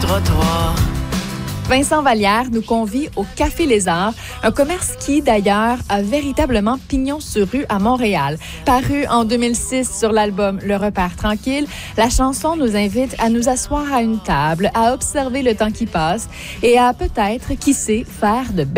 trottoir. Vincent Vallière nous convie au Café Lézard, un commerce qui, d'ailleurs, a véritablement pignon sur rue à Montréal. Paru en 2006 sur l'album Le Repère tranquille, la chanson nous invite à nous asseoir à une table, à observer le temps qui passe et à peut-être, qui sait, faire de